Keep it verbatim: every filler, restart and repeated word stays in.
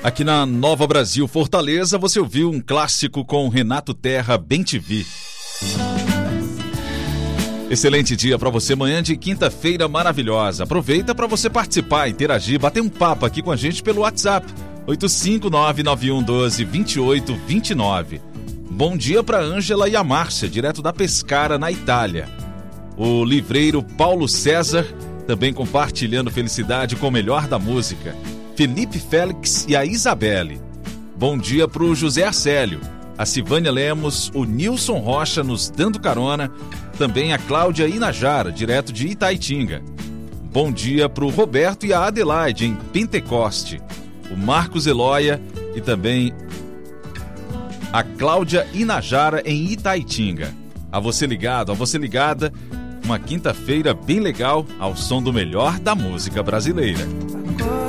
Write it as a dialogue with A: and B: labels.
A: Aqui na Nova Brasil Fortaleza, você ouviu um clássico com Renato Terra, Bem Te Vi. Excelente dia para você, manhã de quinta-feira maravilhosa. Aproveita para você participar, interagir, bater um papo aqui com a gente pelo WhatsApp, oito cinco nove nove um um dois dois oito dois nove. Bom dia para Ângela e a Márcia, direto da Pescara, na Itália. O livreiro Paulo César, também compartilhando felicidade com o melhor da música. Felipe Félix e a Isabelle. Bom dia para o José Arcélio, a Silvânia Lemos, o Nilson Rocha nos dando carona, também a Cláudia Inajara, direto de Itaitinga. Bom dia para o Roberto e a Adelaide, em Pentecoste. O Marcos Eloia e também a Cláudia Inajara, em Itaitinga. A você ligado, a você ligada, uma quinta-feira bem legal ao som do melhor da música brasileira.